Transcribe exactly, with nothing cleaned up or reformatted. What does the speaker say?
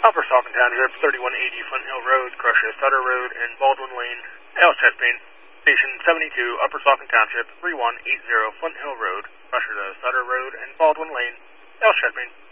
Upper Saucon Township, thirty-one eighty Flint Hill Road, Crusher, Sutter Road, and Baldwin Lane. Alice Chestpain. Station seventy-two, Upper Saucon Township, thirty-one eighty Flint Hill Road, Crusher to Sutter Road, and Baldwin Lane. Alice Chestpain.